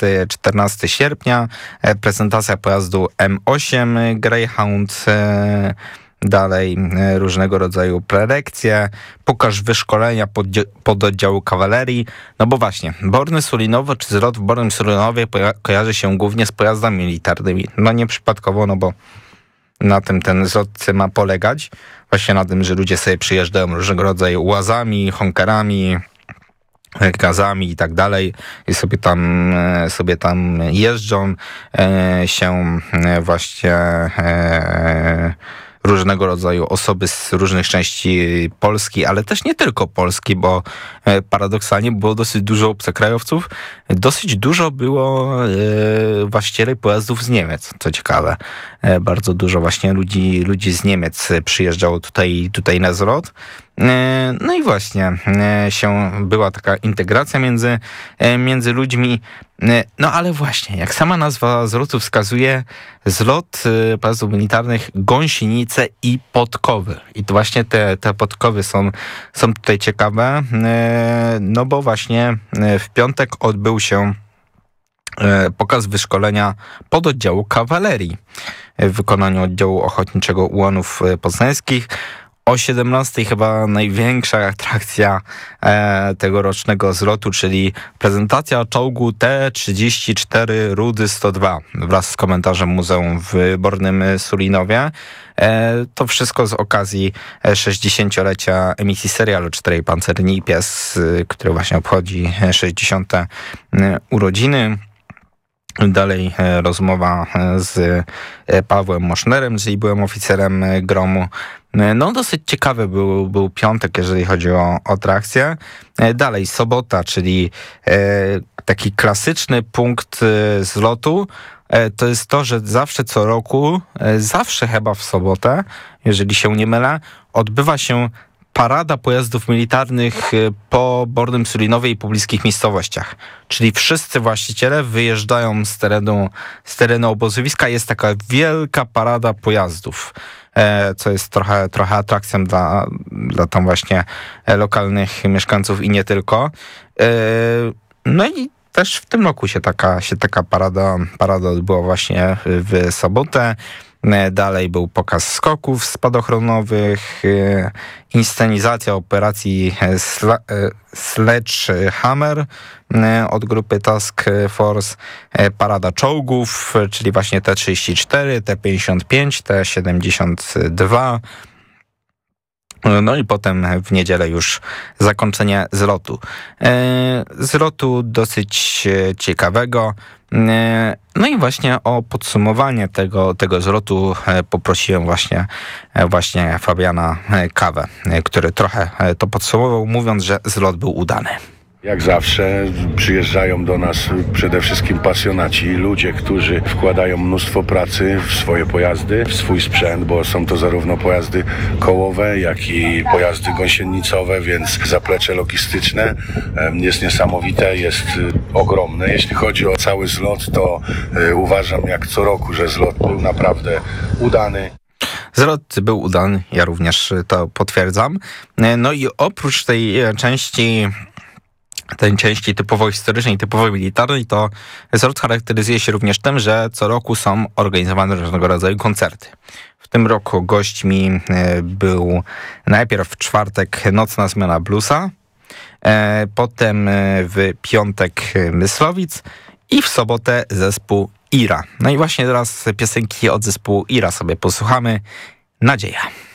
14 sierpnia, prezentacja pojazdu M8 Greyhound, dalej różnego rodzaju prelekcje, pokaż wyszkolenia pododdziału kawalerii. No bo właśnie, Borny Sulinowo czy zlot w Bornym Sulinowie kojarzy się głównie z pojazdami militarnymi. No nieprzypadkowo, no bo na tym ten zlot ma polegać. Właśnie na tym, że ludzie sobie przyjeżdżają różnego rodzaju łazami, honkerami, gazami i tak dalej i sobie tam jeżdżą, się właśnie różnego rodzaju osoby z różnych części Polski, ale też nie tylko Polski, bo paradoksalnie było dosyć dużo obcokrajowców. Dosyć dużo było właścicieli pojazdów z Niemiec, co ciekawe. Bardzo dużo właśnie ludzi z Niemiec przyjeżdżało tutaj na zlot. No i właśnie była taka integracja między ludźmi. No ale właśnie, jak sama nazwa zlotu wskazuje, zlot pojazdów militarnych, gąsienice i podkowy. I to właśnie te podkowy są tutaj ciekawe, no bo właśnie w piątek odbył się pokaz wyszkolenia pododdziału kawalerii w wykonaniu oddziału ochotniczego ułanów poznańskich. O 17:00 chyba największa atrakcja tegorocznego zlotu, czyli prezentacja czołgu T-34 Rudy 102 wraz z komentarzem muzeum w Bornym Sulinowie. To wszystko z okazji 60-lecia emisji serialu 4 Pancerni i Pies, który właśnie obchodzi 60. urodziny. Dalej rozmowa z Pawłem Mosznerem, czyli byłym oficerem Gromu. No dosyć ciekawy był piątek, jeżeli chodzi o atrakcję. Dalej sobota, czyli taki klasyczny punkt zlotu. To jest to, że zawsze co roku, zawsze chyba w sobotę, jeżeli się nie mylę, odbywa się parada pojazdów militarnych po Bornym Sulinowie i pobliskich miejscowościach. Czyli wszyscy właściciele wyjeżdżają z terenu obozowiska. Jest taka wielka parada pojazdów, co jest trochę atrakcją dla tam właśnie lokalnych mieszkańców i nie tylko. No i też w tym roku się taka parada odbyła właśnie w sobotę. Dalej był pokaz skoków spadochronowych, inscenizacja operacji Sledgehammer od grupy Task Force, parada czołgów, czyli właśnie T-34, T-55, T-72. No i potem w niedzielę już zakończenie zlotu. Zlotu dosyć ciekawego. No i właśnie o podsumowanie tego zlotu poprosiłem właśnie Fabiana Kawę, który trochę to podsumował, mówiąc, że zlot był udany. Jak zawsze przyjeżdżają do nas przede wszystkim pasjonaci, ludzie, którzy wkładają mnóstwo pracy w swoje pojazdy, w swój sprzęt, bo są to zarówno pojazdy kołowe, jak i pojazdy gąsienicowe, więc zaplecze logistyczne jest niesamowite, jest ogromne. Jeśli chodzi o cały zlot, to uważam jak co roku, że zlot był naprawdę udany. Zlot był udany, ja również to potwierdzam. No i oprócz tej części typowo historycznej, typowo militarnej, to zlot charakteryzuje się również tym, że co roku są organizowane różnego rodzaju koncerty. W tym roku gośćmi był najpierw w czwartek nocna zmiana bluesa, potem w piątek Myslowic i w sobotę zespół Ira. No i właśnie teraz piosenki od zespołu Ira sobie posłuchamy. Nadzieja.